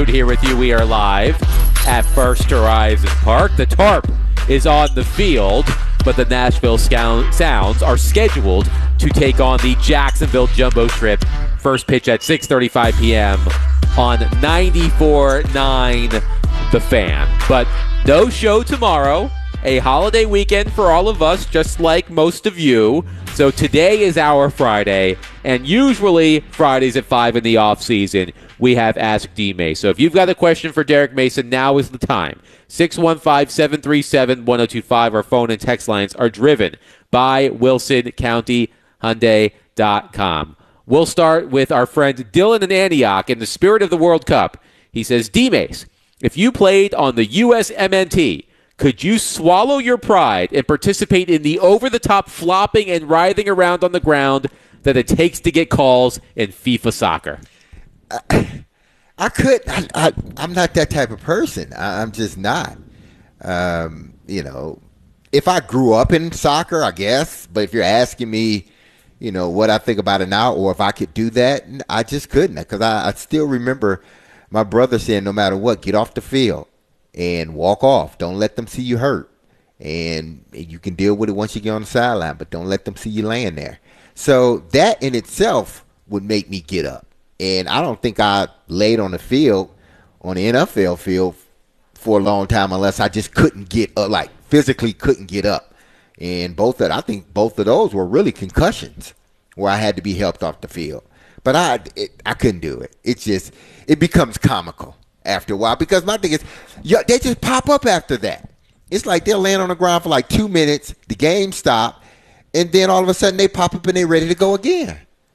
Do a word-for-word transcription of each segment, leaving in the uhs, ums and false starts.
Here with you, we are live at First Horizon Park. The tarp is on the field, but the Nashville Sounds are scheduled to take on the Jacksonville Jumbo Shrimp. First pitch at six thirty-five p.m. on ninety-four point nine The Fan. But no show tomorrow. A holiday weekend for all of us, just like most of you. So today is our Friday, and usually Fridays at five in the off-season, we have Ask D-Mace. So if you've got a question for Derek Mason, now is the time. six one five, seven three seven, one oh two five. Our phone and text lines are driven by Wilson County Hyundai dot com. We'll start with our friend Dylan in Antioch. In the spirit of the World Cup, he says, D-Mace, if you played on the U S M N T, could you swallow your pride and participate in the over-the-top flopping and writhing around on the ground that it takes to get calls in FIFA soccer? I, I could. I, I, I'm not that type of person. I, I'm just not. Um, you know, if I grew up in soccer, I guess. But if you're asking me, you know, what I think about it now, or if I could do that, I just couldn't. Because I, I still remember my brother saying, no matter what, get off the field and walk off. Don't let them see you hurt. And you can deal with it once you get on the sideline, but don't let them see you laying there. So that in itself would make me get up. And I don't think I laid on the field, on the N F L field, for a long time unless I just couldn't get up, like physically couldn't get up. And both of, I think both of those were really concussions where I had to be helped off the field. But I, it, I couldn't do it. It's just, it becomes comical after a while, because my thing is, yeah, they just pop up after that. It's like they'll land on the ground for like two minutes, the game stop, and then all of a sudden they pop up and they're ready to go again.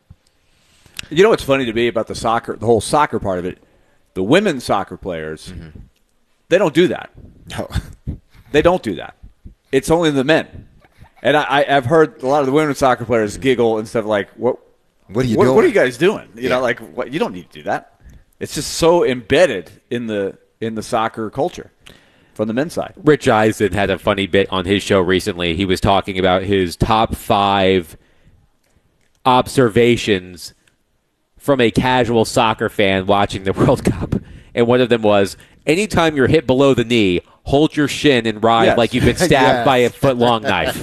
You know what's funny to me about the soccer, the whole soccer part of it? The women's soccer players, mm-hmm. they don't do that. No. They don't do that. It's only the men. And I, I've heard a lot of the women's soccer players giggle and stuff like, "What? What are you what, doing? What are you guys doing? You yeah. know, like what, you don't need to do that." It's just so embedded in the in the soccer culture from the men's side. Rich Eisen had a funny bit on his show recently. He was talking about his top five observations from a casual soccer fan watching the World Cup. And one of them was, anytime you're hit below the knee, hold your shin and ride yes. like you've been stabbed yes. by a foot-long knife.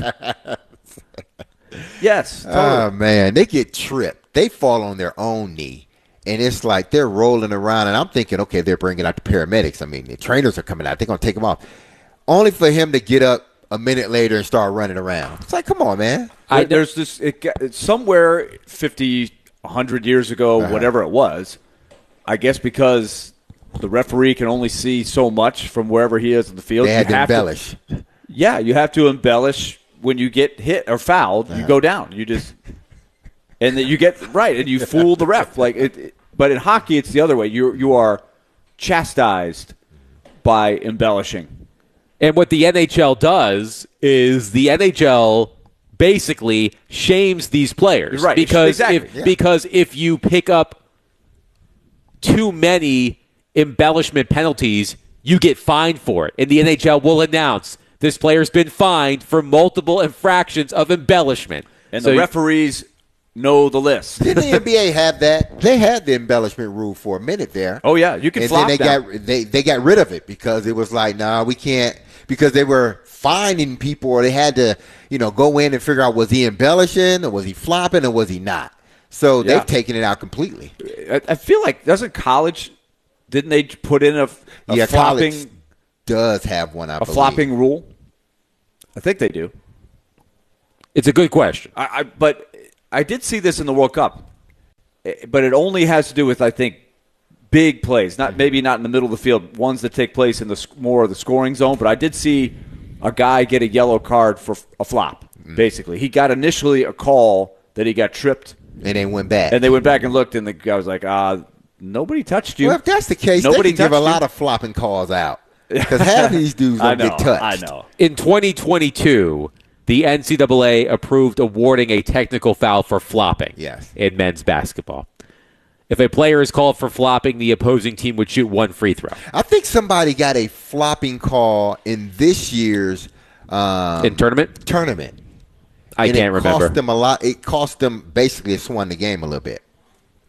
Yes. Totally. Oh, man. They get tripped. They fall on their own knee. And it's like they're rolling around, and I'm thinking, okay, they're bringing out the paramedics. I mean, the trainers are coming out. They're going to take them off. Only for him to get up a minute later and start running around. It's like, come on, man. I, there's this it, it's somewhere fifty, one hundred years ago, uh-huh. whatever it was, I guess because the referee can only see so much from wherever he is in the field. They had you to have embellish. To, yeah, you have to embellish. When you get hit or fouled, uh-huh. you go down. You just – and then you get right, and you fool the ref. Like, it, it, but in hockey, it's the other way. You you are chastised by embellishing. And what the N H L does is the N H L basically shames these players, right? Because exactly. if yeah. because if you pick up too many embellishment penalties, you get fined for it, and the N H L will announce this player's been fined for multiple infractions of embellishment, and so the referees know the list. Didn't the N B A have that? They had the embellishment rule for a minute there. Oh yeah, you can. And flop then they down. got they they got rid of it because it was like, nah, we can't, because they were finding people, or they had to, you know, go in and figure out, was he embellishing or was he flopping or was he not? So yeah. they've taken it out completely. I, I feel like doesn't college? Didn't they put in a, a yeah, flopping? College does have one. I a believe. flopping rule. I think they do. It's a good question. I, I but. I did see this in the World Cup, but it only has to do with, I think, big plays. Not maybe not in the middle of the field, ones that take place in the more of the scoring zone. But I did see a guy get a yellow card for a flop. Basically, he got initially a call that he got tripped, and they went back. And they went back and looked, and the guy was like, "Ah, uh, nobody touched you." Well, if that's the case, nobody they can give a you. lot of flopping calls out because half of these dudes don't know, get touched. I know. In twenty twenty-two. The N C double A approved awarding a technical foul for flopping yes. in men's basketball. If a player is called for flopping, the opposing team would shoot one free throw. I think somebody got a flopping call in this year's um, in tournament. Tournament. I and can't it remember. Cost them a lot. It cost them basically. It swung the game a little bit.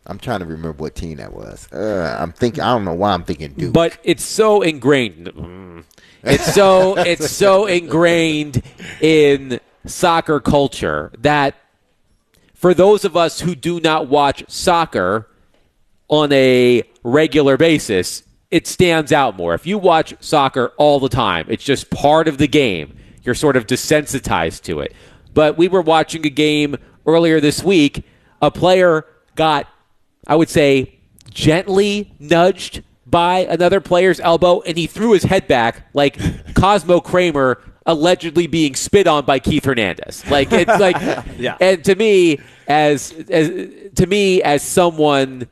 I'm trying to remember what team that was. Uh, I'm thinking. I don't know why I'm thinking Duke. But it's so ingrained. It's so it's so ingrained in soccer culture that for those of us who do not watch soccer on a regular basis, it stands out more. If you watch soccer all the time, it's just part of the game. You're sort of desensitized to it. But we were watching a game earlier this week. A player got, I would say, gently nudged by another player's elbow, and he threw his head back like Cosmo Kramer allegedly being spit on by Keith Hernandez. Like it's like, yeah. And to me, as as to me as someone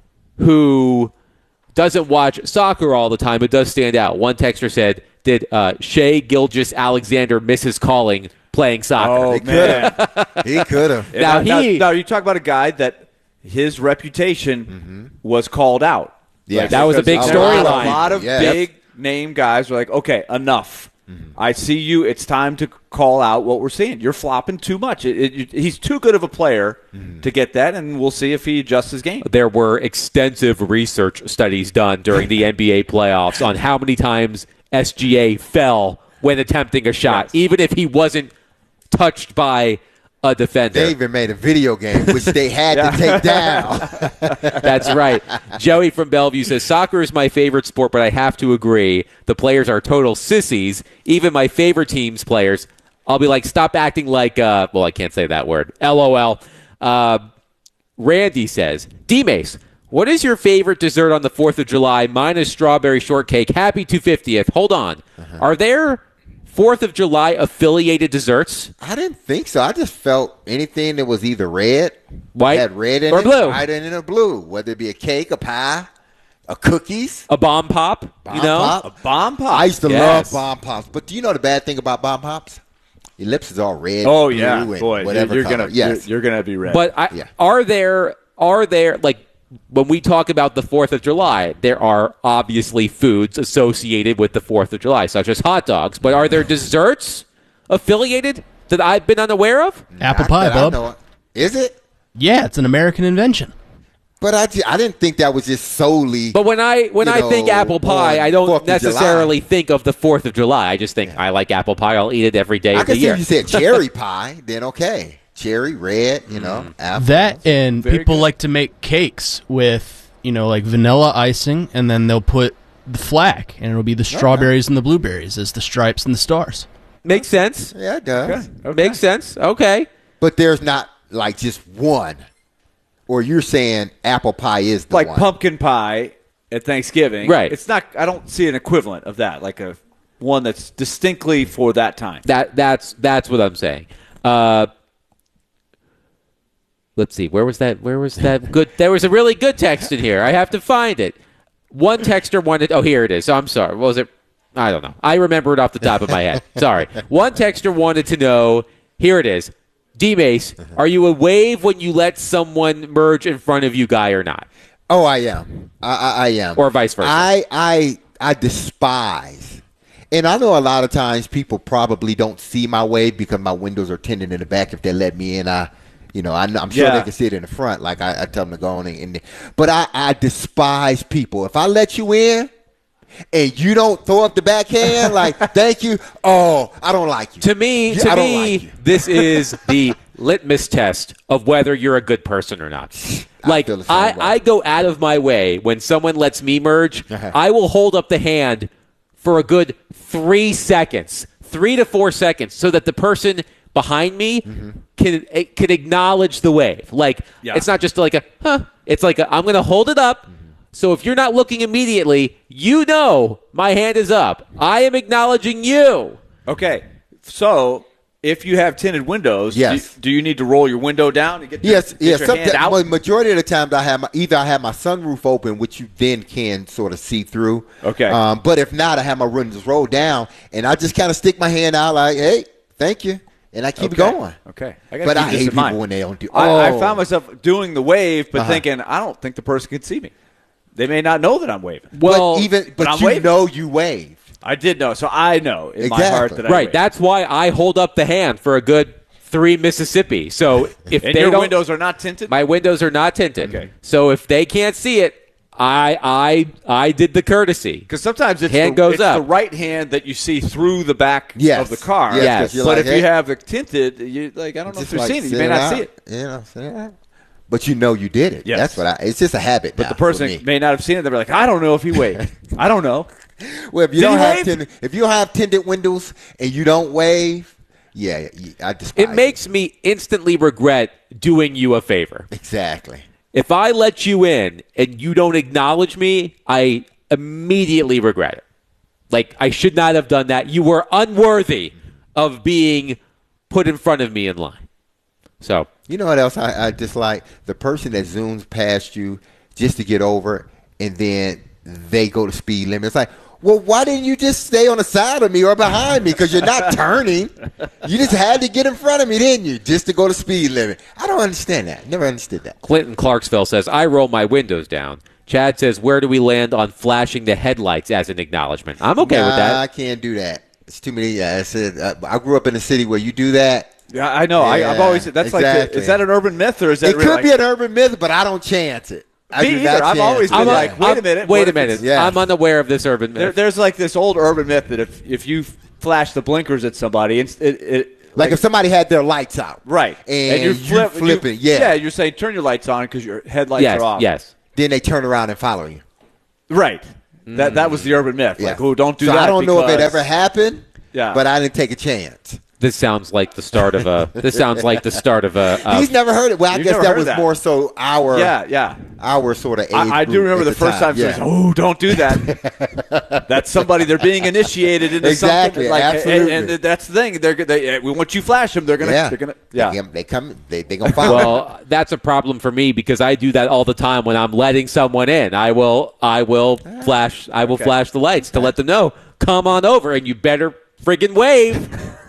who doesn't watch soccer all the time, it does stand out. One texter said, "Did uh, Shea Gilgeous Alexander miss his calling playing soccer?" Oh, he man. he could have. Now, now, he- now, now you talk about a guy that his reputation Mm-hmm. was called out. Yeah, Like, that was a big because storyline. A lot of Yes. big name guys were like, okay, enough. Mm-hmm. I see you. It's time to call out what we're seeing. You're flopping too much. It, it, he's too good of a player Mm-hmm. to get that, and we'll see if he adjusts his game. There were extensive research studies done during the N B A playoffs on how many times S G A fell when attempting a shot, Yes. even if he wasn't touched by a defender. They even made a video game, which they had Yeah. to take down. That's right. Joey from Bellevue says, soccer is my favorite sport, but I have to agree. The players are total sissies. Even my favorite team's players. I'll be like, stop acting like, uh, well, I can't say that word. LOL. Uh, Randy says, D-Mace, what is your favorite dessert on the fourth of July? Mine is strawberry shortcake. Happy two hundred fiftieth. Hold on. Uh-huh. Are there fourth of July affiliated desserts? I didn't think so. I just felt anything that was either red, White, had red in or it, blue. white in a blue, whether it be a cake, a pie, a cookies, A bomb pop? bomb you know? pop. A bomb pop. I used to Yes. love bomb pops, but do you know the bad thing about bomb pops? Your lips is all red. Oh blue, yeah, and boy, whatever you're color. gonna yes. you're, you're gonna be red. But I, Yeah. are there are there like when we talk about the fourth of July, there are obviously foods associated with the fourth of July, such as hot dogs. But are there desserts affiliated that I've been unaware of? Apple Not pie, that I bub. know of. Is it? Yeah, it's an American invention. But I, ju- I didn't think that was just solely. But when I when You I think know, apple pie, on I don't fourth of necessarily July. think of the fourth of July. I just think I like apple pie. I'll eat it every day I of the can see year. if you said cherry pie, then okay. Cherry, red, you know, Mm. apple. That and Very people good. like to make cakes with, you know, like vanilla icing, and then they'll put the flag, and it'll be the strawberries and the blueberries as the stripes and the stars. Makes sense. Yeah, it does. Makes sense. Okay. But there's not like just one. Or you're saying apple pie is the like one. pumpkin pie at Thanksgiving, Right. It's not. I don't see an equivalent of that, like a one that's distinctly for that time. That that's that's what I'm saying. Uh, let's see. Where was that? Where was that good? There was a really good text in here. I have to find it. One texter wanted. Oh, here it is. I'm sorry. What was it? I don't know. I remember it off the top of my head. Sorry. One texter wanted to know. Here it is. D-Mace, are you a wave when you let someone merge in front of you, guy, or not? Oh, I am. I, I, I am. Or vice versa. I, I, I despise. And I know a lot of times people probably don't see my wave because my windows are tinted in the back. If they let me in, I, you know, I, I'm sure Yeah. they can see it in the front. Like I, I tell them to go on in. in but I, I despise people. If I let you in and you don't throw up the backhand, like thank you. Oh, I don't like you. To me, Yeah, to I don't me, like you. this is the litmus test of whether you're a good person or not. Like feel the same I, way. I go out of my way when someone lets me merge. I will hold up the hand for a good three seconds, three to four seconds, so that the person behind me Mm-hmm. can eh, can acknowledge the wave. Like Yeah. it's not just like a huh. It's like a, I'm going to hold it up. Mm-hmm. So if you're not looking immediately, you know my hand is up. I am acknowledging you. Okay, so if you have tinted windows, Yes. do, do you need to roll your window down and get your, Yes, get yes. your Some, hand out? well, majority of the times I have my, either I have my sunroof open, which you then can sort of see through. Okay. Um, but if not, I have my windows rolled down, and I just kind of stick my hand out like, "Hey, thank you," and I keep Okay. going. Okay, I gotta But keep I this hate in people mind. when they don't do. I, I Oh. found myself doing the wave, but Uh-huh. thinking I don't think the person can see me. They may not know that I'm waving. Well, but even but I'm you waving. know you wave. I did know, so I know in my Exactly. heart that I Right. waved. That's why I hold up the hand for a good three Mississippi. So if And they your don't, windows are not tinted? my windows are not tinted. Okay. So if they can't see it, I I I did the courtesy. Because sometimes it's, Hand the, goes it's up. the right hand that you see through the back Yes. of the car. Yes, Yes. 'cause you're But like, if hey, you have it tinted, you like I don't know if just you're like, seeing it. You sit may not out. see it. You know, sit it out. But you know you did it. Yes. That's what I. It's just a habit. But now the person for me. may not have seen it. They're like, I don't know if he waved. I don't know. Well, if you Did don't he have wave? tinted, if you don't have tinted windows and you don't wave, yeah, you- I despise It makes me instantly regret doing you a favor. exactly. If I let you in and you don't acknowledge me, I immediately regret it. Like, I should not have done that. You were unworthy of being put in front of me in line. So, You know what else I, I dislike? The person that zooms past you just to get over, and then they go to speed limit. It's like, well, why didn't you just stay on the side of me or behind me? Because you're not turning. You just had to get in front of me, didn't you? Just to go to speed limit. I don't understand that. Never understood that. Clinton Clarksville says, I roll my windows down. Chad says, where do we land on flashing the headlights as an acknowledgement? I'm okay nah, with that. I can't do that. It's too many. Yeah, I said uh, I grew up in a city where you do that. Yeah, I know. I, I've Yeah, always that's like exactly. the, is that an urban myth or is that It real? could Like, be an urban myth, but I don't chance it. I Me do either. not I've chance always it. been I'm like, un- wait a I'm- minute, Wait what a if minute. it's- Yeah. I'm unaware of this urban myth. there, there's like this old urban myth that if if you flash the blinkers at somebody, it's, it, it Like if somebody had their lights out, right, and, you're you flip, flipping, you, yeah. yeah, you're saying turn your lights on because your headlights yes, are off. yes. then they turn around and follow you. right. That that was the urban myth. Yeah. Like, oh, don't do so that. I don't know if it because- ever happened, Yeah. but I didn't take a chance. This sounds like the start of a. This sounds like the start of a. a He's never heard it. Well, I You've guess never that heard was that. more so our Yeah, yeah. our sort of age. I, I do group remember at the first time. Yeah. Saying, oh, don't do that. That's somebody they're being initiated into Exactly, something. Like, absolutely. And, and that's the thing. They're they, we once you flash them, they're gonna. yeah, They're gonna. Yeah. They, they come. They they gonna follow. Well, that's a problem for me because I do that all the time when I'm letting someone in. I will, I will flash, I will Okay. flash the lights to let them know, come on over, and you better friggin' wave,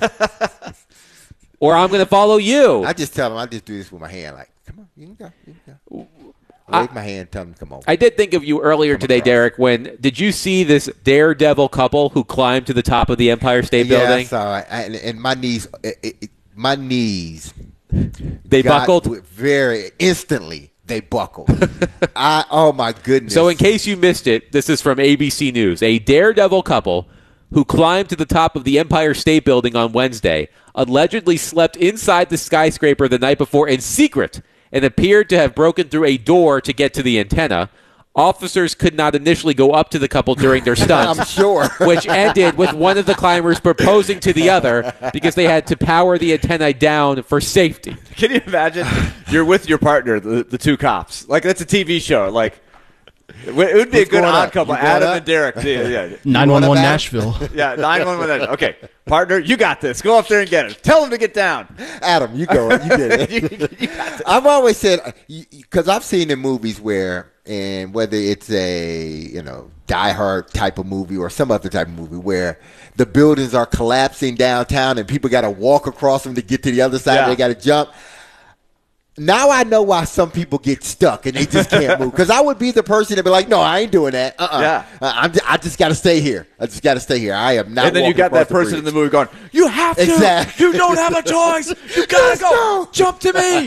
or I'm going to follow you. I just tell them. I just do this with my hand. Like, come on, you can go. You can go. I- Wave my hand. Tell them to come over. I did think of you earlier today, across. Derek. When did you see this daredevil couple who climbed to the top of the Empire State yeah, Building? so I, I, and my knees, it, it, my knees. They got buckled. with very instantly. They buckled. I oh my goodness. So, in case you missed it, this is from A B C News. A daredevil couple who climbed to the top of the Empire State Building on Wednesday allegedly slept inside the skyscraper the night before in secret and appeared to have broken through a door to get to the antenna. Officers could not initially go up to the couple during their stunts. I'm sure. Which ended with one of the climbers proposing to the other because they had to power the antennae down for safety. Can you imagine? You're with your partner, the, the two cops. Like that's a T V show. Like it would it would be What's a good going odd on? couple. You going Adam up? and Derek. Yeah, yeah. nine one one Adam? Nashville. Yeah, nine one one. Okay, partner, you got this. Go up there and get it. Tell him to get down. Adam, you go. You did it. I've always said because I've seen in movies where, and whether it's a you know Die Hard type of movie or some other type of movie where the buildings are collapsing downtown and people got to walk across them to get to the other side. Yeah. They got to jump. Now I know why some people get stuck and they just can't move. Because I would be the person to be like, no, I ain't doing that. Uh-uh. Yeah. Uh, I'm, I just got to stay here. I just got to stay here. I am not. And then you walking got that across person in the bridge. movie going, "You have to. Exactly. You don't have a choice. You gotta go. Jump to me.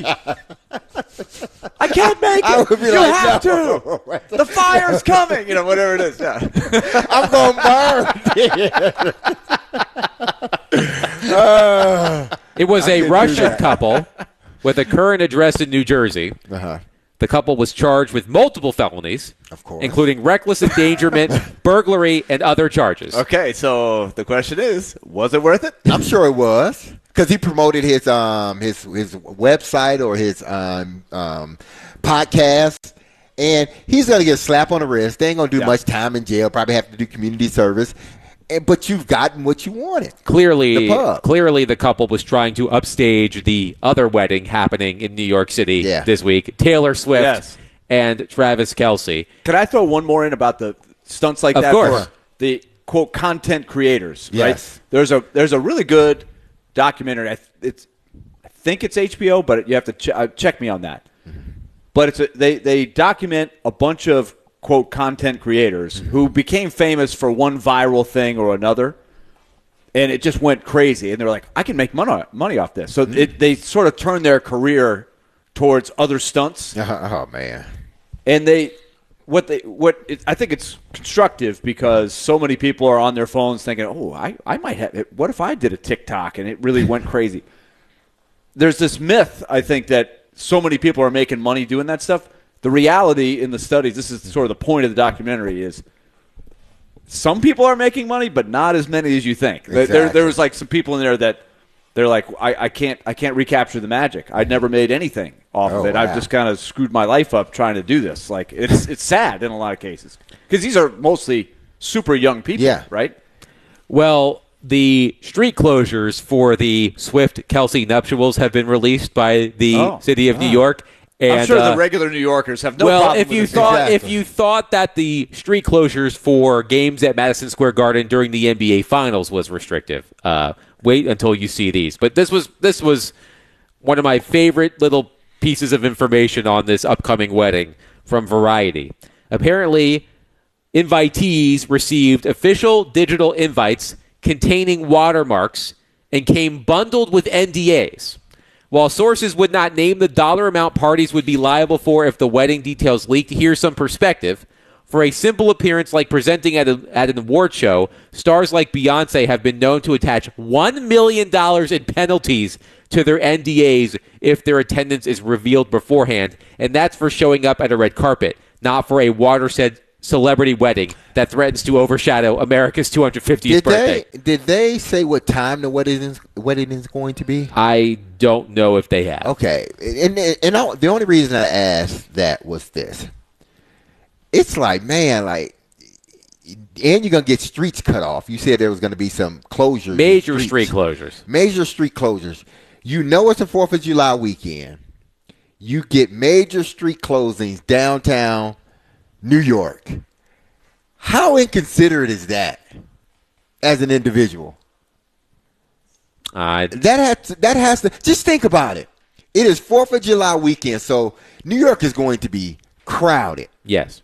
I can't make I it. would be You like, have no. to. The fire's coming. You know, whatever it is. Yeah. I'm going to burn. uh, It was a do Russian that. couple with a current address in New Jersey. uh-huh. The couple was charged with multiple felonies, Of course. including reckless endangerment, burglary, and other charges. Okay, so the question is, was it worth it? I'm sure it was because he promoted his um his his website or his um um podcast, and he's gonna get a slap on the wrist. They ain't gonna do Yeah. much time in jail. Probably have to do community service, and, but you've gotten what you wanted. Clearly, The pub. clearly, the couple was trying to upstage the other wedding happening in New York City Yeah. this week. Taylor Swift Yes. and Travis Kelce. Can I throw one more in about the stunts like Of that course. for the quote content creators? Yes. Right? There's a there's a really good documentary. I, th- it's I think it's H B O, but you have to ch- uh, check me on that. But it's a, they they document a bunch of quote content creators who became famous for one viral thing or another, and it just went crazy. And they're like, I can make money money off this. So it, they sort of turned their career towards other stunts. Oh man! And they, what they, what it, I think it's constructive because so many people are on their phones thinking, oh, I, I might have. What if I did a TikTok and it really went crazy? There's this myth, I think, that so many people are making money doing that stuff. The reality in the studies, this is sort of the point of the documentary, is some people are making money, but not as many as you think. Exactly. There, there was like some people in there that they're like, I, I can't, I can't recapture the magic. I'd never made anything off oh, of it. wow. I've just kind of screwed my life up trying to do this. Like it's, it's sad in a lot of cases because these are mostly super young people, yeah. right? Well, the street closures for the Swift-Kelsey nuptials have been released by the Oh. city of Oh. New York. And, I'm sure uh, the regular New Yorkers have no well, problem if with you this. thought Exactly. if you thought that the street closures for games at Madison Square Garden during the N B A Finals was restrictive, uh, wait until you see these. But this was this was one of my favorite little pieces of information on this upcoming wedding from Variety. Apparently, invitees received official digital invites containing watermarks and came bundled with N D As. While sources would not name the dollar amount parties would be liable for if the wedding details leaked, here's some perspective. For a simple appearance like presenting at, a, at an award show, stars like Beyonce have been known to attach one million dollars in penalties to their N D As if their attendance is revealed beforehand, and that's for showing up at a red carpet, not for a watershed celebrity wedding that threatens to overshadow America's two hundred fiftieth Did birthday. they did they say what time the wedding is, wedding is going to be? I don't know if they have. Okay, and and I, the only reason I asked that was this: it's like, man, like, and you're gonna get streets cut off. You said there was gonna be some closures, in Major streets. street closures. Major street closures. You know it's the Fourth of July weekend. You get major street closings downtown New York. How inconsiderate is that as an individual? Uh, That has to, that has to just think about it. It is Fourth of July weekend, so New York is going to be crowded. yes.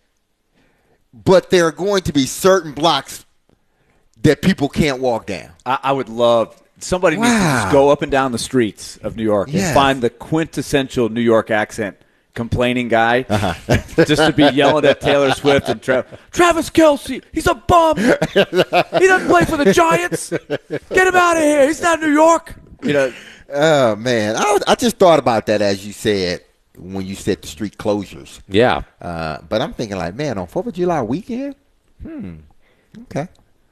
But there are going to be certain blocks that people can't walk down. I, I would love somebody needs to Wow. just go up and down the streets of New York Yes. and find the quintessential New York accent complaining guy Uh-huh. just to be yelling at Taylor Swift and Tra- Travis Kelce. He's a bum. He doesn't play for the Giants. Get him out of here. He's not New York. You know, Oh man, I, was, I just thought about that as you said when you said the street closures. Yeah. Uh, but I'm thinking like, man, on Fourth of July weekend, hmm, okay.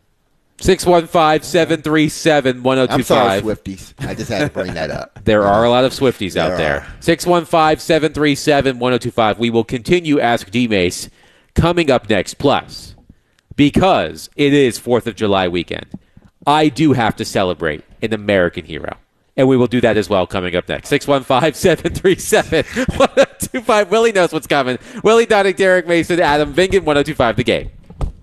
six one five, seven three seven, one oh two I'm sorry, five. Swifties. I just had to bring that up. There are a lot of Swifties out There there. are. six one five, seven three seven, one oh two five. We will continue Ask D-Mace coming up next. Plus, because it is fourth of July weekend, I do have to celebrate an American hero. And we will do that as well coming up next. six one five, seven three seven, one oh two five. Willie knows what's coming. Willie Donning, Derek Mason, Adam Vingan, one oh two five The Game.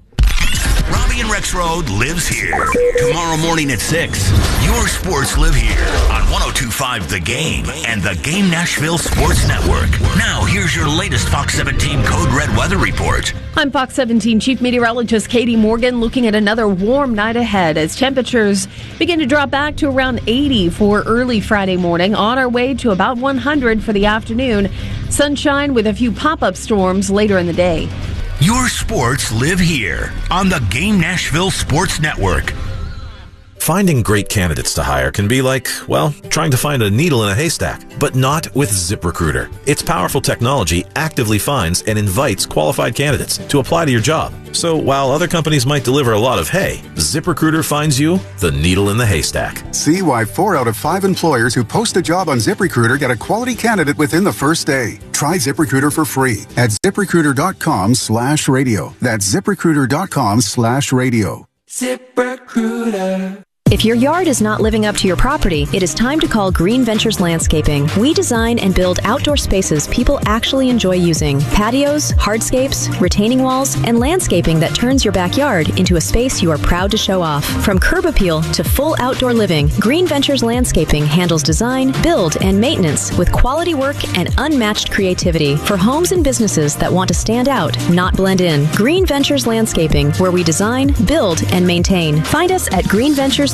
Robbie and Rex Road lives here. Tomorrow morning at six, your sports live here on one oh two point five The Game and the Game Nashville Sports Network. Now, here's your latest Fox seventeen Code Red weather report. I'm Fox seventeen Chief Meteorologist Katie Morgan looking at another warm night ahead as temperatures begin to drop back to around eighty for early Friday morning, on our way to about one hundred for the afternoon. Sunshine with a few pop-up storms later in the day. Your sports live here on the Game Nashville Sports Network. Finding great candidates to hire can be like, well, trying to find a needle in a haystack, but not with ZipRecruiter. Its powerful technology actively finds and invites qualified candidates to apply to your job. So while other companies might deliver a lot of hay, ZipRecruiter finds you the needle in the haystack. See why four out of five employers who post a job on ZipRecruiter get a quality candidate within the first day. Try ZipRecruiter for free at ZipRecruiter.com slash radio. That's ZipRecruiter.com slash radio. ZipRecruiter. If your yard is not living up to your property, it is time to call Green Ventures Landscaping. We design and build outdoor spaces people actually enjoy using. Patios, hardscapes, retaining walls, and landscaping that turns your backyard into a space you are proud to show off. From curb appeal to full outdoor living, Green Ventures Landscaping handles design, build, and maintenance with quality work and unmatched creativity for homes and businesses that want to stand out, not blend in. Green Ventures Landscaping, where we design, build, and maintain. Find us at green ventures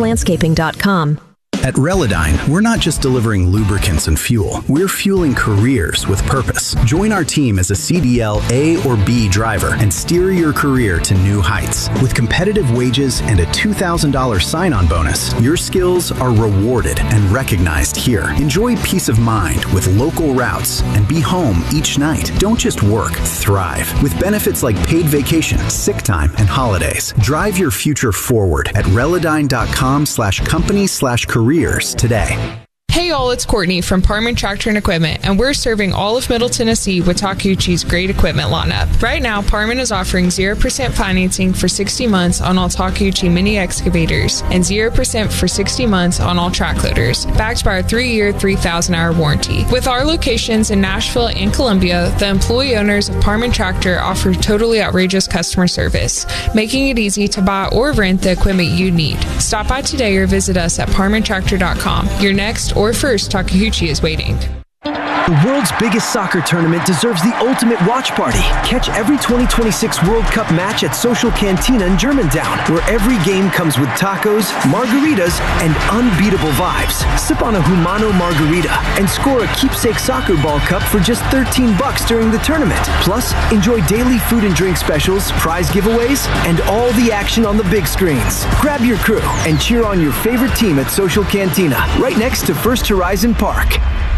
landscaping dot com. At Relodyne, we're not just delivering lubricants and fuel. We're fueling careers with purpose. Join our team as a C D L A or B driver and steer your career to new heights. With competitive wages and a two thousand dollars sign-on bonus, your skills are rewarded and recognized here. Enjoy peace of mind with local routes and be home each night. Don't just work, thrive. With benefits like paid vacation, sick time, and holidays. Drive your future forward at Relodyne.com slash company slash career today. Hey y'all, it's Courtney from Parman Tractor and Equipment, and we're serving all of Middle Tennessee with Takeuchi's great equipment lineup. Right now, Parman is offering zero percent financing for sixty months on all Takeuchi mini excavators and zero percent for sixty months on all track loaders, backed by our three-year, three thousand hour warranty. With our locations in Nashville and Columbia, the employee owners of Parman Tractor offer totally outrageous customer service, making it easy to buy or rent the equipment you need. Stop by today or visit us at Parman Tractor dot com. Your next or first Takeuchi is waiting. The world's biggest soccer tournament deserves the ultimate watch party. Catch every twenty twenty-six World Cup match at Social Cantina in Germantown, where every game comes with tacos, margaritas, and unbeatable vibes. Sip on a Humano margarita and score a keepsake soccer ball cup for just thirteen bucks during the tournament. Plus, enjoy daily food and drink specials, prize giveaways, and all the action on the big screens. Grab your crew and cheer on your favorite team at Social Cantina, right next to First Horizon Park.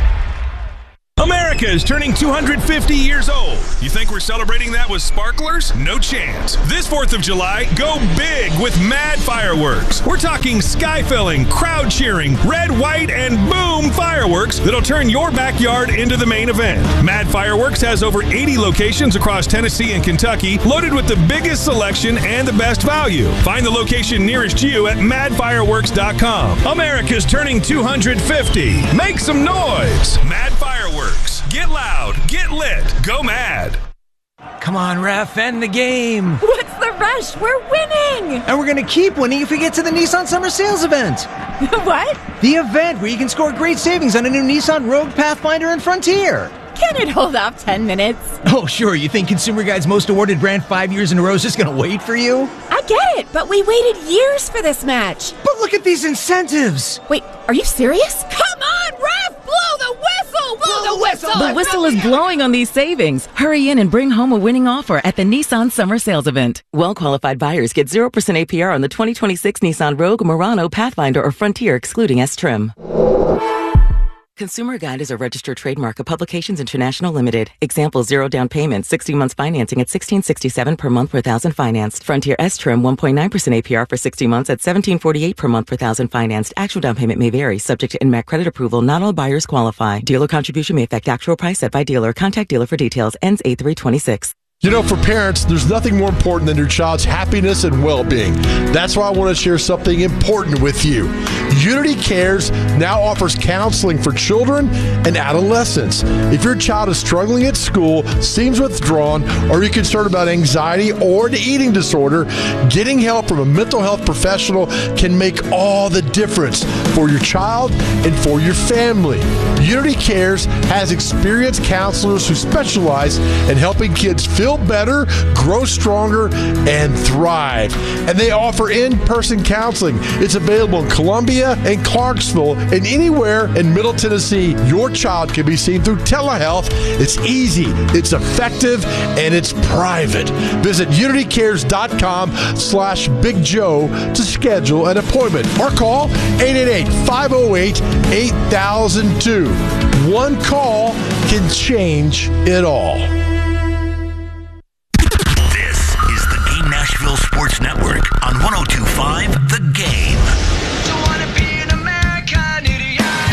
America is turning two hundred fifty years old. You think we're celebrating that with sparklers? No chance. This fourth of July, go big with Mad Fireworks. We're talking sky-filling, crowd cheering, red, white, and boom fireworks that'll turn your backyard into the main event. Mad Fireworks has over eighty locations across Tennessee and Kentucky, loaded with the biggest selection and the best value. Find the location nearest you at mad fireworks dot com. America's turning two hundred fifty. Make some noise. Mad Fireworks. Get loud, get lit, go mad. Come on, ref, end the game. What's the rush? We're winning. And we're going to keep winning if we get to the Nissan Summer Sales event. What? The event where you can score great savings on a new Nissan Rogue, Pathfinder, and Frontier. Can it hold off ten minutes? Oh, sure. You think Consumer Guide's most awarded brand five years in a row is just going to wait for you? I get it, but we waited years for this match. But look at these incentives. Wait, are you serious? Come on, ref! Blow the whistle! Blow, blow the whistle! The whistle is blowing on these savings. Hurry in and bring home a winning offer at the Nissan Summer Sales Event. Well-qualified buyers get zero percent A P R on the twenty twenty-six Nissan Rogue, Murano, Pathfinder, or Frontier, excluding S-Trim. Consumer Guide is a registered trademark of Publications International Limited. Example, zero down payment, sixty months financing at sixteen sixty-seven per month per thousand financed. Frontier S-Trim, one point nine percent A P R for sixty months at seventeen forty-eight per month per thousand financed. Actual down payment may vary, subject to N M A C credit approval. Not all buyers qualify. Dealer contribution may affect actual price set by dealer. Contact dealer for details. Ends eight three twenty-six. You know, for parents, there's nothing more important than your child's happiness and well-being. That's why I want to share something important with you. Unity Cares now offers counseling for children and adolescents. If your child is struggling at school, seems withdrawn, or you're concerned about anxiety or an eating disorder, getting help from a mental health professional can make all the difference for your child and for your family. Unity Cares has experienced counselors who specialize in helping kids feel better, grow stronger, and thrive. And they offer in-person counseling. It's available in Columbia and Clarksville and anywhere in Middle Tennessee. Your child can be seen through telehealth. It's easy, it's effective, and it's private. Visit unitycares.com slash Big Joe to schedule an appointment or call eight eight eight, five oh eight, eight thousand two. One call can change it all. Nashville Sports Network on one oh two point five The Game. Don't wanna be an American idiot.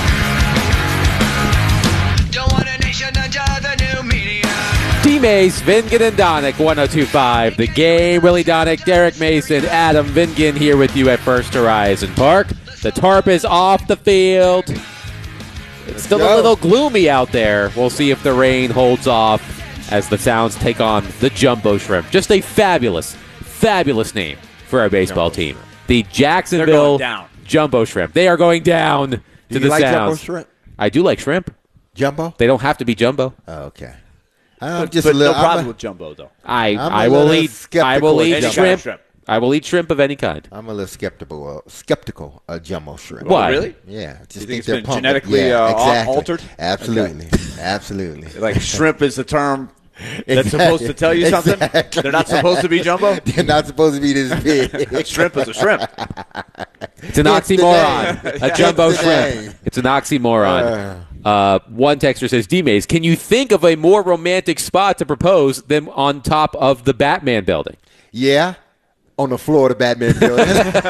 Don't want a nation under the new media. D-Mace, Vingan, and Donick, one oh two point five The Game. Willie Donick, Derek Mason, Adam Vingan here with you at First Horizon Park. The tarp is off the field. It's still a little gloomy out there. We'll see if the rain holds off as the Sounds take on the Jumbo Shrimp. Just a fabulous, fabulous name for our baseball team. The Jacksonville Jumbo Shrimp. They are going down to do the you like Sounds. Jumbo Shrimp? I do like shrimp. Jumbo? They don't have to be jumbo. Oh, okay. I'm But, just but a little, no problem a, with jumbo, though. I I'm I a will little eat I will eat skeptical shrimp, shrimp. I will eat shrimp of any kind. I'm a little skeptical. Uh, skeptical of jumbo shrimp. Why? Oh, really? Yeah, just You think think it's they're been pumping. genetically, yeah, uh, exactly. altered? Absolutely, absolutely. Like shrimp is the term that's Exactly. supposed to tell you something? Exactly. They're not supposed to be jumbo? They're not supposed to be this big. Shrimp is a shrimp. It's an It's the oxymoron. name. A jumbo It's the shrimp. name. It's an oxymoron. Uh, one texter says, D-Maze, can you think of a more romantic spot to propose than on top of the Batman building? Yeah, on the floor of the Batman building.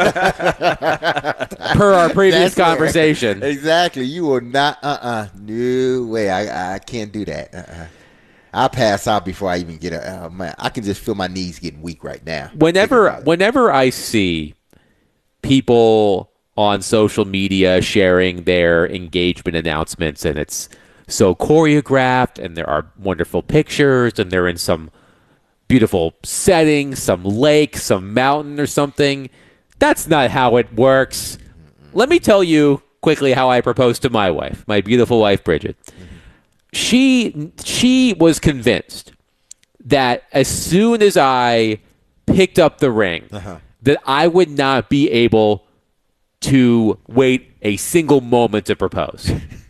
Per our previous That's where- conversation. Exactly. You will not, uh-uh. No way. I, I can't do that. Uh-uh. I'll pass out before I even get a, oh, man, I can just feel my knees getting weak right now. Whenever, whenever I see people on social media sharing their engagement announcements, and it's so choreographed, and there are wonderful pictures, and they're in some beautiful setting, some lake, some mountain or something. That's not how it works. Let me tell you quickly how I proposed to my wife, my beautiful wife, Bridget. She she was convinced that as soon as I picked up the ring, Uh-huh. that I would not be able to wait a single moment to propose.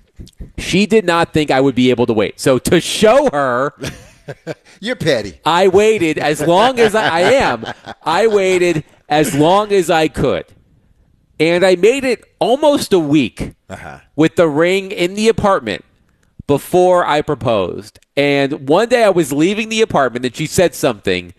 She did not think I would be able to wait. So to show her... You're petty. I waited as long as I, I am. I waited as long as I could. And I made it almost a week Uh-huh. with the ring in the apartment before I proposed. And one day I was leaving the apartment and she said something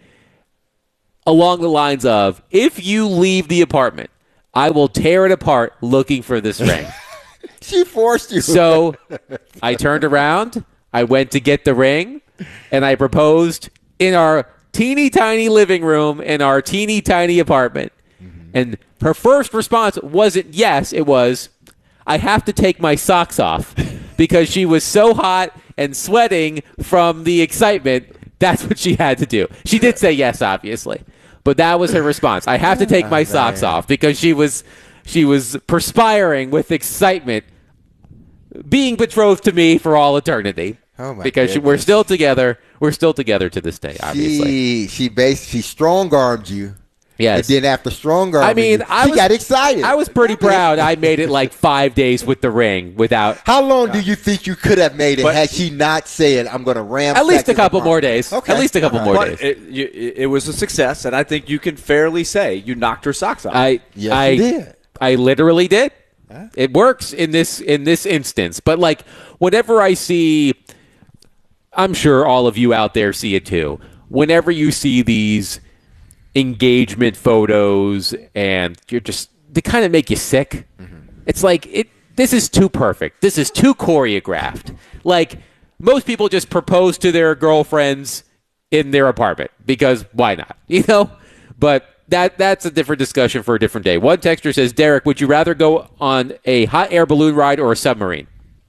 along the lines of, if you leave the apartment, I will tear it apart looking for this ring. She forced you. So I turned around, I went to get the ring, and I proposed in our teeny tiny living room in our teeny tiny apartment. Mm-hmm. And her first response wasn't yes, it was, I have to take my socks off, because she was so hot and sweating from the excitement. That's what she had to do. She did say yes, obviously, but that was her response. I have to take my socks off because she was she was perspiring with excitement, being betrothed to me for all eternity. Oh my because she, we're still together. We're still together to this day, obviously. She she based she strong armed you. Yes. And then after strong arming I mean, you, I she was, got excited. I was pretty proud. I made it like five days with the ring without. How long do you think you could have made it But- had she not said, I'm going to ram At least a couple more days. Okay. At least a couple more But days. it, you, it was a success, and I think you can fairly say you knocked her socks off. I Yes, I you did. I literally did. It works in this in this instance. But like whenever I see, I'm sure all of you out there see it too. Whenever you see these engagement photos and you're just they kind of make you sick. Mm-hmm. It's like it. This is too perfect. This is too choreographed. Like most people just propose to their girlfriends in their apartment because why not? You know, but. That that's a different discussion for a different day. One texter says, Derek, would you rather go on a hot air balloon ride or a submarine?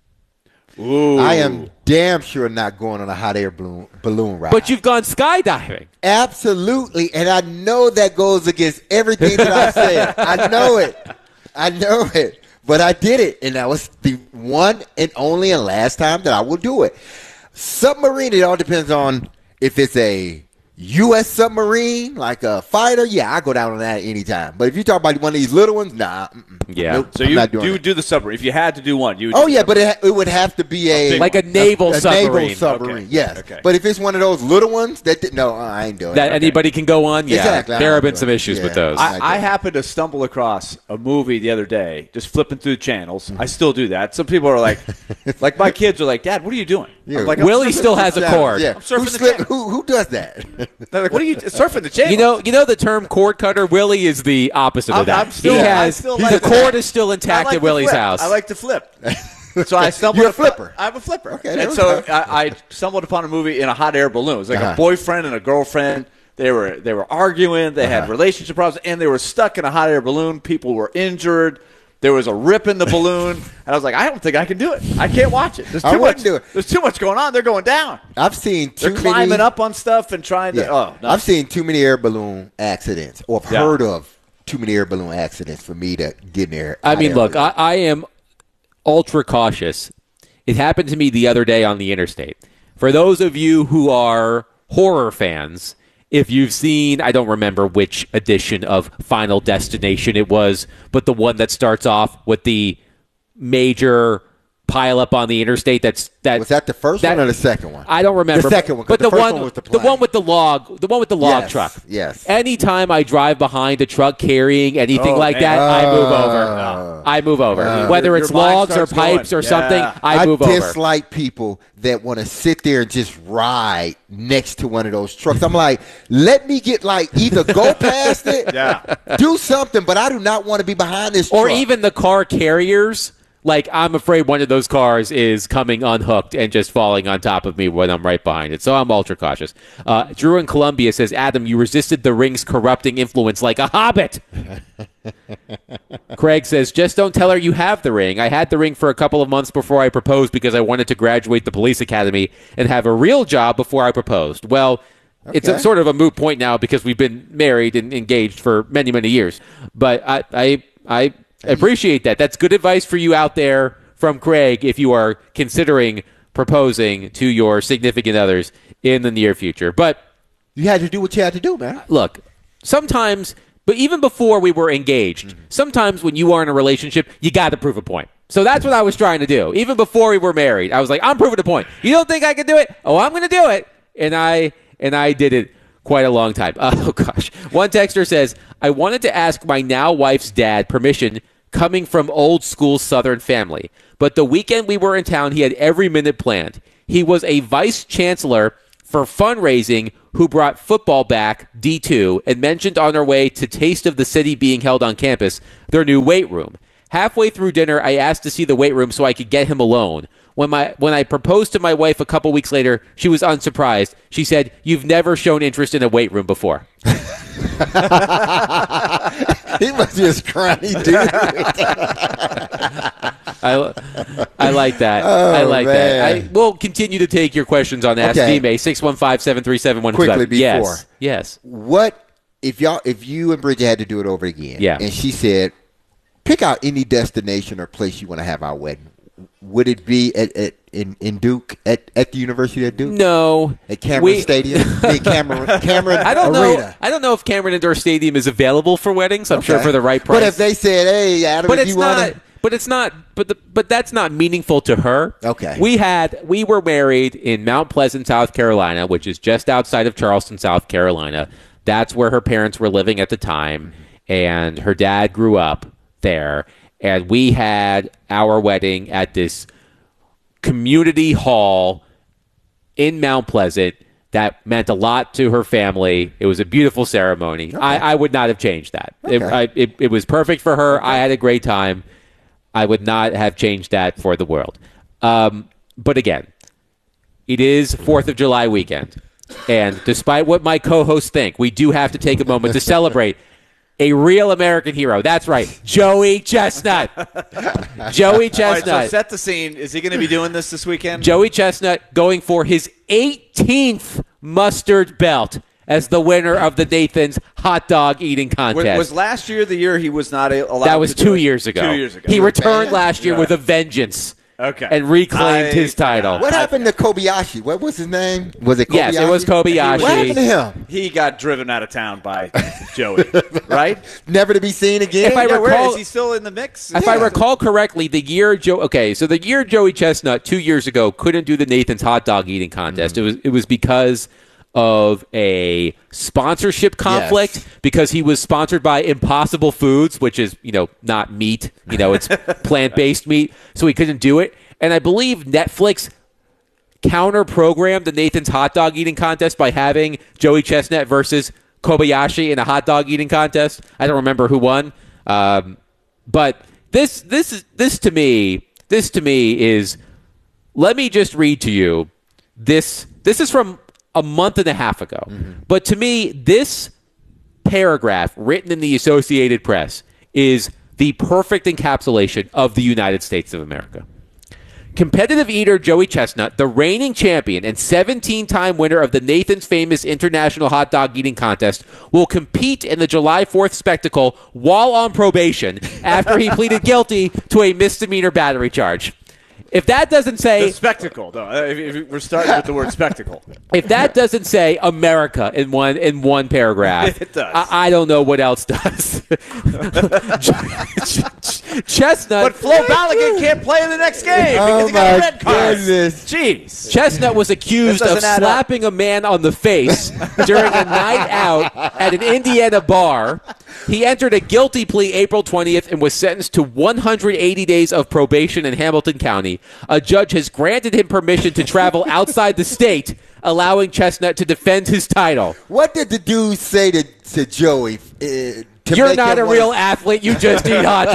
Ooh. I am damn sure not going on a hot air balloon, balloon ride. But you've gone skydiving. Absolutely. And I know that goes against everything that I said. I know it. I know it. But I did it. And that was the one and only and last time that I will do it. Submarine, it all depends on if it's a U S submarine, like a fighter, yeah, I go down on that anytime. But if you talk about one of these little ones, nah. Mm-mm. Yeah. Nope, So I'm you not doing you it. would do the submarine. If you had to do one, you would Oh, do yeah, the but it, ha- it would have to be a... Like a naval a, a submarine. naval submarine, Okay. yes. Okay. But if it's one of those little ones, that did, no, I ain't doing That it. anybody can go on? Yeah. Exactly. There I'm have been not some doing it. issues with Yeah. those. I- I, I happened to stumble across a movie the other day, just flipping through channels. I still do that. Some people are like, like my kids are like, Dad, what are you doing? Yeah. I'm like, I'm Willie surfing still the has a channel. cord. Yeah. I'm surfing Who, the slip, channel. who, who does that? They're like, what are you surfing the channel? You know, you know the term cord cutter. Willie is the opposite of I'm- that. I'm still- he I has still the like cord that. is still I intact like at to Willie's flip. house. I like to flip. So I stumbled. You're a upon- flipper. I'm a flipper. Okay, and there we so go. I, I stumbled upon a movie in a hot air balloon. It was like Uh-huh. a boyfriend and a girlfriend. They were they were arguing. They had Uh-huh. relationship problems, and they were stuck in a hot air balloon. People were injured. There was a rip in the balloon, and I was like, I don't think I can do it. I can't watch it. There's too I much. wouldn't do it. There's too much going on. They're going down. I've seen too They're climbing many, up on stuff and trying to. Yeah. Oh, no. I've seen too many air balloon accidents, or I've Yeah. heard of too many air balloon accidents for me to get in there. I mean, look, I, I am ultra cautious. It happened to me the other day on the interstate. For those of you who are horror fans, if you've seen, I don't remember which edition of Final Destination it was, but the one that starts off with the major pile up on the interstate. That's that. Was that the first that, one or the second one? I don't remember. The second one, but the, the first one, one was the, the one with the log, the one with the log yes, truck. Yes. Anytime I drive behind a truck carrying anything Oh, like man. that, I move Uh, over. I move over. uh, Whether Your- it's your mind logs or starts pipes going. or something, Yeah. I move I over. dislike people that want to sit there and just ride next to one of those trucks. I'm like, let me get like either go past it, Yeah. do something, but I do not want to be behind this Or truck. even the car carriers. Like, I'm afraid one of those cars is coming unhooked and just falling on top of me when I'm right behind it. So I'm ultra cautious. Uh, Drew in Columbia says, Adam, you resisted the ring's corrupting influence like a hobbit. Craig says, just don't tell her you have the ring. I had the ring for a couple of months before I proposed because I wanted to graduate the police academy and have a real job before I proposed. Well, it's a, Okay. sort of a moot point now because we've been married and engaged for many, many years. But I, I, I appreciate that. That's good advice for you out there from Craig if you are considering proposing to your significant others in the near future. But you had to do what you had to do, man. look, sometimes, but even before we were engaged, Mm-hmm. sometimes when you are in a relationship, you got to prove a point. So that's what I was trying to do. Even before we were married, I was like, I'm proving a point. You don't think I can do it? Oh, I'm going to do it. And I and I did it quite a long time. Oh, gosh. One texter says, I wanted to ask my now wife's dad permission coming from old school Southern family. But the weekend we were in town, he had every minute planned. He was a vice chancellor for fundraising who brought football back, D two, and mentioned on our way to Taste of the City being held on campus, their new weight room. Halfway through dinner, I asked to see the weight room so I could get him alone. When my when I proposed to my wife a couple weeks later, she was unsurprised. She said, "You've never shown interest in a weight room before." He must be a scrawny dude. I, I like that. Oh, I like man. that. I will continue to take your questions on Ask Okay. V M A six one five, seven three seven, one two Quickly five. before. Yes. Yes. What if y'all if you and Bridget had to do it over again? Yeah. And she said, pick out any destination or place you want to have our wedding. Would it be at, at in, in Duke at, at the University of Duke? No. At Cameron We- Stadium? I mean, Cameron Cameron I don't Arena. know. I don't know if Cameron Indoor Stadium is available for weddings. I'm sure Okay. for the right price. But if they said, "Hey, Adam, but if it's you not. want to," But it's not. But the, but that's not meaningful to her. Okay. We had we were married in Mount Pleasant, South Carolina, which is just outside of Charleston, South Carolina. That's where her parents were living at the time, and her dad grew up there. And we had our wedding at this community hall in Mount Pleasant. That meant a lot to her family. It was a beautiful ceremony. I, I would not have changed that. It, Okay. I, it, it was perfect for her. I had a great time. I would not have changed that for the world. Um, but again, it is fourth of July weekend. And despite what my co-hosts think, we do have to take a moment to celebrate a real American hero. That's right, Joey Chestnut. Joey Chestnut. All right, so set the scene. Is he going to be doing this this weekend? Joey Chestnut going for his eighteenth mustard belt as the winner of the Nathan's hot dog eating Was, contest. was last year the year he was not a- allowed that was to do two it? years ago. Two years ago. He returned banned? last year Yeah. with a vengeance. Okay. And reclaimed I- his title. what happened to Kobayashi? What was his name? Was it Kobayashi? Yes, it was Kobayashi. What happened to him? He got driven out of town by Joey, right? Never to be seen again. If I Yeah, where recall- is he still in the mix? If I recall correctly, the year Joe okay, so the year Joey Chestnut two years ago couldn't do the Nathan's hot dog eating contest. It was it was because of a sponsorship conflict Yes. because he was sponsored by Impossible Foods, which is, you know, not meat, you know, it's plant-based meat, so he couldn't do it. And I believe Netflix counter-programmed the Nathan's hot dog eating contest by having Joey Chestnut versus Kobayashi in a hot dog eating contest. I don't remember who won. Um, but this this is this to me, this to me is let me just read to you this this is from a month and a half ago. But to me, this paragraph written in the Associated Press is the perfect encapsulation of the United States of America. Competitive eater Joey Chestnut, the reigning champion and seventeen-time winner of the Nathan's Famous International Hot Dog Eating Contest, will compete in the July fourth spectacle while on probation after he pleaded guilty to a misdemeanor battery charge. If that doesn't say the spectacle, though, if, if we're starting with the word spectacle. If that doesn't say America in one in one paragraph, it does. I, I don't know what else does. Chestnut, but Flo Balogun can't play in the next game Oh because he got a my red card. goodness. Jeez, Chestnut was accused That of doesn't add slapping a man on the face during a night out at an Indiana bar. He entered a guilty plea April twentieth and was sentenced to one hundred eighty days of probation in Hamilton County. A judge has granted him permission to travel outside the state, allowing Chestnut to defend his title. What did the dude say to, to Joey? Uh, to You're make not him a real want- athlete. You just eat hot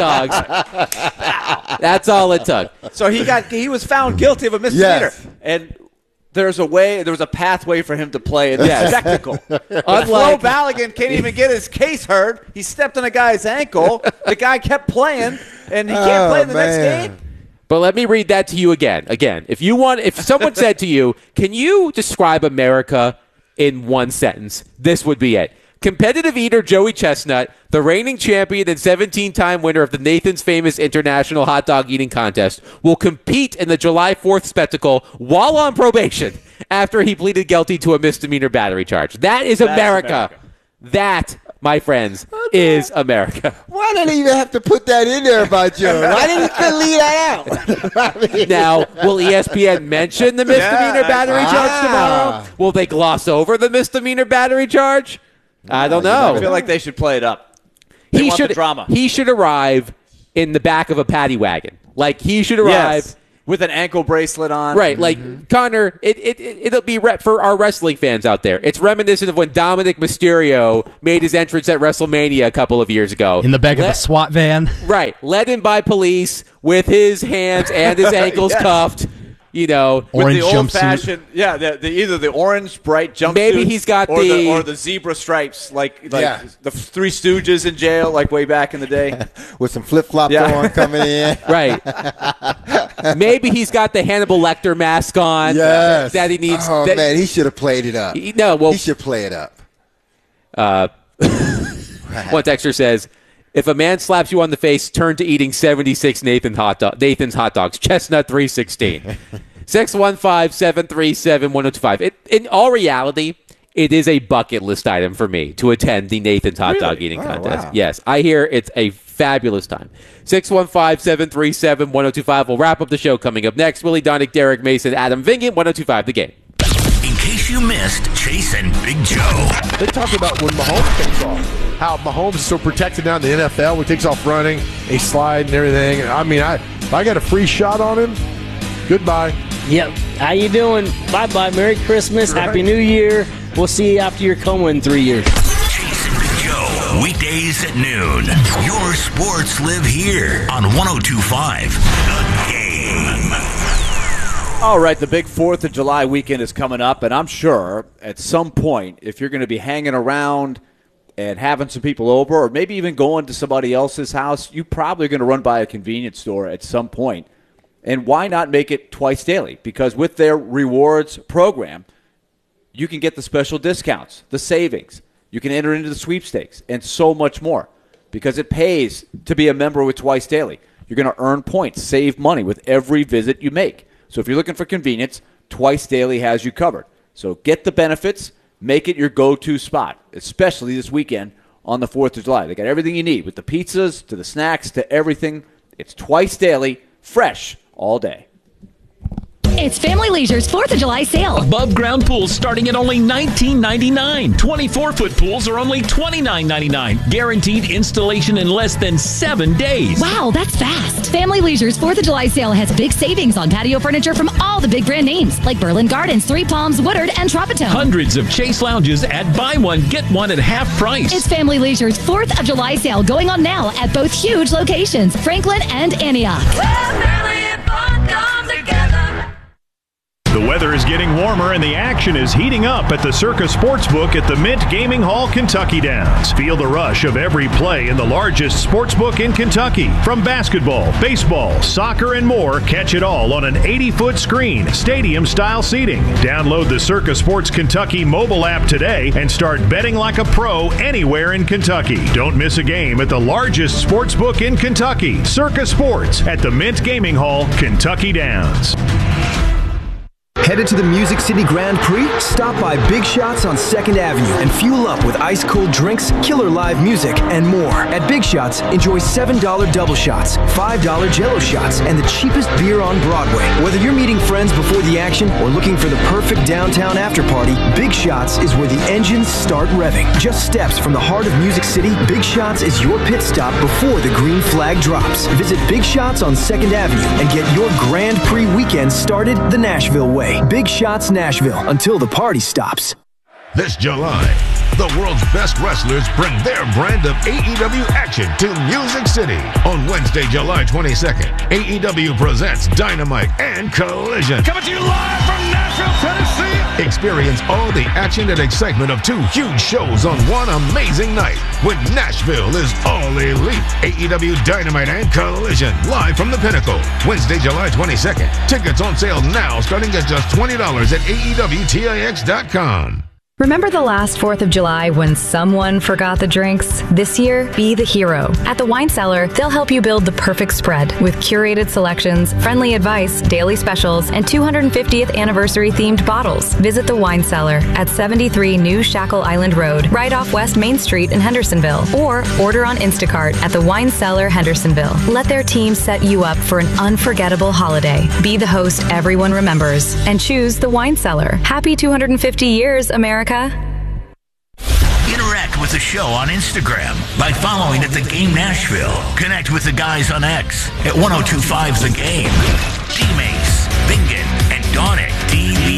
dogs. That's all it took. So he got he was found guilty of a misdemeanor, Yes. and there's a way, there was a pathway for him to play in the Yes. spectacle. But Flo Unlike- Balogun can't even get his case heard. He stepped on a guy's ankle. The guy kept playing, and he can't Oh, play in the next man. game. But let me read that to you again. Again, if you want, if someone said to you, "Can you describe America in one sentence?" This would be it. Competitive eater Joey Chestnut, the reigning champion and seventeen-time winner of the Nathan's Famous International Hot Dog Eating Contest, will compete in the July fourth spectacle while on probation after he pleaded guilty to a misdemeanor battery charge. That is That's America. America. That, my friends, is America. Why did he even have to put that in there about Joey? Why didn't he leave that out? I mean- Now, will E S P N mention the misdemeanor Yeah, battery ah. charge tomorrow? Will they gloss over the misdemeanor battery charge? I don't I know. feel like they should play it up. They He want should the drama. He should arrive in the back of a paddy wagon. Like he should arrive. Yes. With an ankle bracelet on. Right, like Connor, it, it, it, it'll be re- for our wrestling fans out there. It's reminiscent of when Dominic Mysterio made his entrance at WrestleMania a couple of years ago. In the back of Let- a SWAT van. Right, led in by police with his hands and his ankles Yes. cuffed. You know, With Orange the old jumpsuit. fashioned, yeah, the, the, either the orange bright jumpsuit, Maybe he's got or the- or the zebra stripes, like like Yeah. the Three Stooges in jail, like way back in the day. With some flip flops Yeah. on coming in. right. Maybe he's got the Hannibal Lecter mask on. Yes. That he needs. Oh, that- man, he should have played it up. he- no, well, he should play it up. Uh, one texter says, if a man slaps you on the face, turn to eating seventy-six Nathan hot do- Nathan's hot dogs. Chestnut three sixteen. six one five, seven three seven, one oh two five. It, in all reality, it is a bucket list item for me to attend the Nathan's hot dog Really? eating Oh, contest. wow. Yes, I hear it's a fabulous time. six one five, seven three seven, one oh two five. We'll wrap up the show coming up next. Willie Donick, Derek Mason, Adam Vingan, one oh two five The Game. In case you missed Chase and Big Joe. They talk about when Mahomes takes off, how Mahomes is so protected now in the N F L when he takes off running, a slide and everything. I mean, I if I got a free shot on him, goodbye. Yep. How you doing? Bye-bye. Merry Christmas. Right. Happy New Year. We'll see you after your coma in three years. Chase and Big Joe. Weekdays at noon. Your sports live here on one oh two five The Game. All right, the big fourth of July weekend is coming up, and I'm sure at some point, if you're going to be hanging around and having some people over, or maybe even going to somebody else's house, you probably are going to run by a convenience store at some point. And why not make it twice daily? Because with their rewards program, you can get the special discounts, the savings. You can enter into the sweepstakes, and so much more. Because it pays to be a member with Twice Daily. You're going to earn points, save money with every visit you make. So if you're looking for convenience, Twice Daily has you covered. So get the benefits, make it your go-to spot, especially this weekend on the fourth of July. They got everything you need, with the pizzas to the snacks to everything. It's Twice Daily, fresh all day. It's Family Leisure's fourth of July sale. Above ground pools starting at only nineteen ninety-nine. twenty-four foot pools are only twenty-nine ninety-nine. Guaranteed installation in less than seven days. Wow, that's fast. Family Leisure's fourth of July sale has big savings on patio furniture from all the big brand names like Berlin Gardens, Three Palms, Woodard, and Tropitone. Hundreds of Chase lounges at buy one, get one at half price. It's Family Leisure's fourth of July sale going on now at both huge locations, Franklin and Antioch. The weather weather is getting warmer and the action is heating up at the Circa Sportsbook at the Mint Gaming Hall, Kentucky Downs. Feel the rush of every play in the largest sportsbook in Kentucky. From basketball, baseball, soccer, and more, catch it all on an eighty-foot screen, stadium-style seating. Download the Circa Sports Kentucky mobile app today and start betting like a pro anywhere in Kentucky. Don't miss a game at the largest sportsbook in Kentucky, Circa Sports at the Mint Gaming Hall, Kentucky Downs. Headed to the Music City Grand Prix? Stop by Big Shots on second Avenue and fuel up with ice-cold drinks, killer live music, and more. At Big Shots, enjoy seven dollar double shots, five dollar Jell-O shots, and the cheapest beer on Broadway. Whether you're meeting friends before the action or looking for the perfect downtown after-party, Big Shots is where the engines start revving. Just steps from the heart of Music City, Big Shots is your pit stop before the green flag drops. Visit Big Shots on second Avenue and get your Grand Prix weekend started the Nashville way. Big Shots Nashville, until the party stops. This July, the world's best wrestlers bring their brand of A E W action to Music City. On Wednesday, July twenty-second, A E W presents Dynamite and Collision. Coming to you live from Nashville, Tennessee. Experience all the action and excitement of two huge shows on one amazing night when Nashville is all elite. A E W Dynamite and Collision, live from the Pinnacle. Wednesday, July twenty-second. Tickets on sale now starting at just twenty dollars at A E W T I X dot com. Remember the last fourth of July when someone forgot the drinks? This year, be the hero. At the Wine Cellar, they'll help you build the perfect spread with curated selections, friendly advice, daily specials, and two hundred fiftieth anniversary themed bottles. Visit the Wine Cellar at seventy-three New Shackle Island Road, right off West Main Street in Hendersonville, or order on Instacart at the Wine Cellar Hendersonville. Let their team set you up for an unforgettable holiday. Be the host everyone remembers and choose the Wine Cellar. Happy two hundred fifty years, America. Interact with the show on Instagram by following at The Game Nashville. Connect with the guys on X at ten twenty-five The Game. D-Mace, Bingen, and Donick D B